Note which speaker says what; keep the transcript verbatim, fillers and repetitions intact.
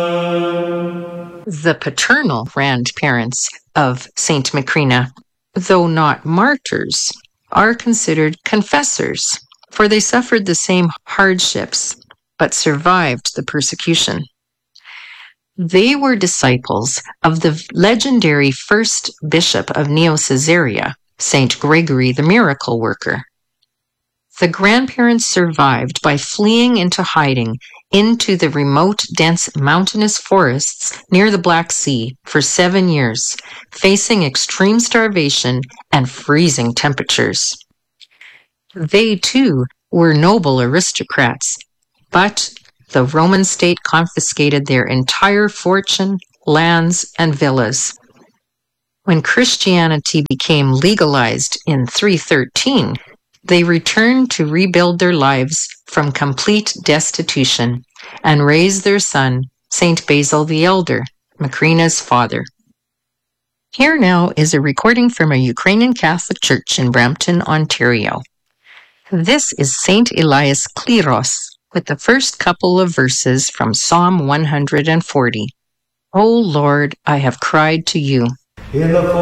Speaker 1: The paternal grandparents of Saint Macrina, though not martyrs, are considered confessors, for they suffered the same hardships, but survived the persecution. They were disciples of the legendary first bishop of Neo-Caesarea, Saint Gregory the Miracle Worker. The grandparents survived by fleeing into hiding into the remote, dense mountainous forests near the Black Sea for seven years, facing extreme starvation and freezing temperatures. They, too, were noble aristocrats, but the Roman state confiscated their entire fortune, lands, and villas. When Christianity became legalized in three thirteen, they returned to rebuild their lives from complete destitution and raise their son, Saint Basil the Elder, Macrina's father. Here now is a recording from a Ukrainian Catholic church in Brampton, Ontario. This is Saint Elias Kleros with the first couple of verses from Psalm one hundred forty. O Lord, I have cried to you.